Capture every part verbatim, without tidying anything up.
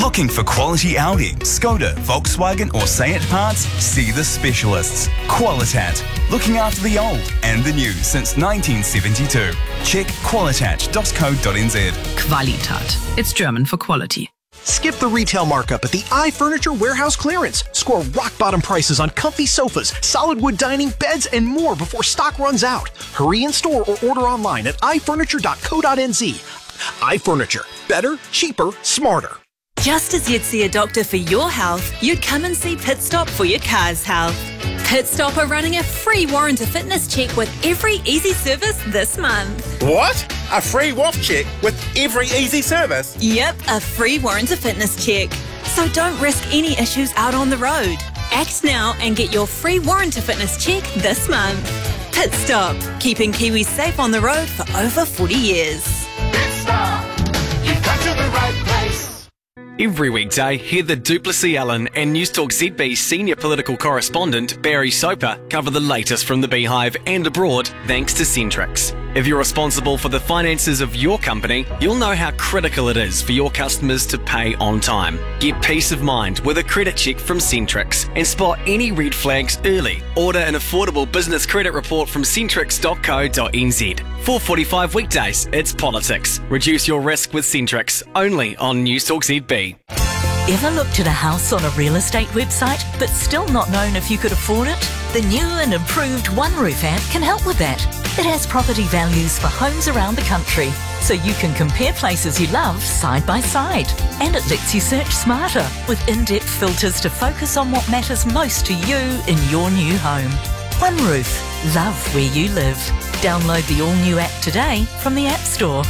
Looking for quality Audi, Skoda, Volkswagen or Seat parts? See the specialists. Qualitat. Looking after the old and the new since nineteen seventy-two. Check qualitat dot co dot n z. Qualitat. It's German for quality. Skip the retail markup at the iFurniture Warehouse Clearance. Score rock-bottom prices on comfy sofas, solid wood dining, beds, and more before stock runs out. Hurry in store or order online at i furniture dot co dot n z. iFurniture. Better, cheaper, smarter. Just as you'd see a doctor for your health, you'd come and see Pit Stop for your car's health. Pit Stop are running a free warranty fitness check with every easy service this month. What? A free W A F check with every easy service? Yep, a free warranty fitness check. So don't risk any issues out on the road. Act now and get your free warranty fitness check this month. Pit Stop, keeping Kiwis safe on the road for over forty years. Pit Stop, you've come to the right place. Every weekday, hear the Duplessis Allen and Newstalk Z B senior political correspondent Barry Soper cover the latest from the Beehive and abroad thanks to Centrix. If you're responsible for the finances of your company, you'll know how critical it is for your customers to pay on time. Get peace of mind with a credit check from Centrix and spot any red flags early. Order an affordable business credit report from centrix dot co dot n z. four forty-five weekdays, it's politics. Reduce your risk with Centrix, only on Newstalk Z B. Ever looked at a house on a real estate website but still not known if you could afford it? The new and improved OneRoof app can help with that. It has property values for homes around the country, so you can compare places you love side by side. And it lets you search smarter with in-depth filters to focus on what matters most to you in your new home. OneRoof. Love where you live. Download the all-new app today from the App Store.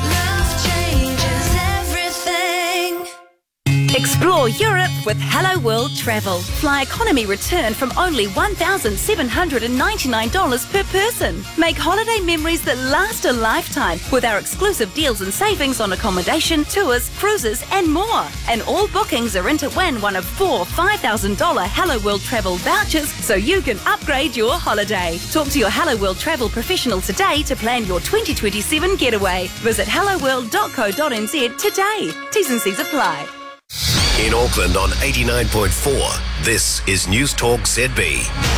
Explore Europe with Hello World Travel. Fly economy return from only one thousand seven hundred ninety-nine dollars per person. Make holiday memories that last a lifetime with our exclusive deals and savings on accommodation, tours, cruises and more. And all bookings are in to win one of four five thousand dollars Hello World Travel vouchers so you can upgrade your holiday. Talk to your Hello World Travel professional today to plan your twenty twenty-seven getaway. Visit hello world dot co dot n z today. T's and C's apply. In Auckland on eighty-nine point four, this is Newstalk Z B.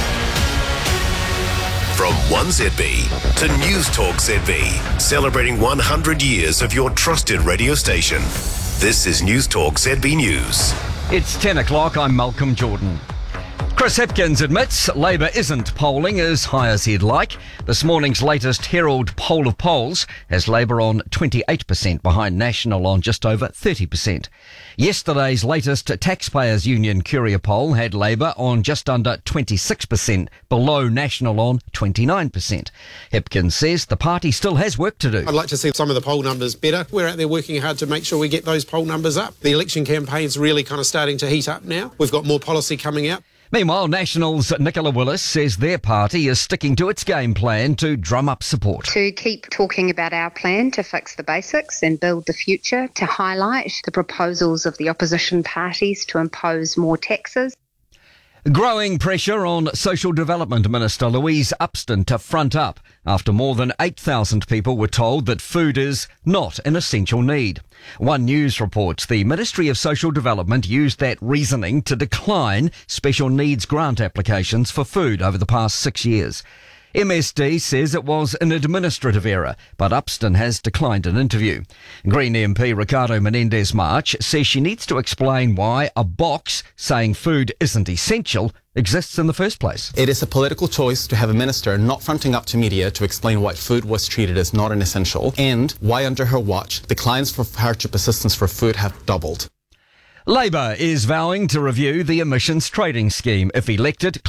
From one Z B to Newstalk Z B, celebrating one hundred years of your trusted radio station. This is Newstalk Z B News. It's ten o'clock, I'm Malcolm Jordan. Chris Hipkins admits Labour isn't polling as high as he'd like. This morning's latest Herald poll of polls has Labour on twenty-eight percent behind National on just over thirty percent. Yesterday's latest Taxpayers Union Curia poll had Labour on just under twenty-six percent, below National on twenty-nine percent. Hipkins says the party still has work to do. I'd like to see some of the poll numbers better. We're out there working hard to make sure we get those poll numbers up. The election campaign's really kind of starting to heat up now. We've got more policy coming out. Meanwhile, National's Nicola Willis says their party is sticking to its game plan to drum up support. To keep talking about our plan to fix the basics and build the future, to highlight the proposals of the opposition parties to impose more taxes. Growing pressure on Social Development Minister Louise Upston to front up after more than eight thousand people were told that food is not an essential need. One News reports the Ministry of Social Development used that reasoning to decline special needs grant applications for food over the past six years. M S D says it was an administrative error, but Upston has declined an interview. Green M P Ricardo Menendez-March says she needs to explain why a box saying food isn't essential exists in the first place. It is a political choice to have a minister not fronting up to media to explain why food was treated as not an essential and why under her watch the clients for hardship assistance for food have doubled. Labour is vowing to review the emissions trading scheme if elected.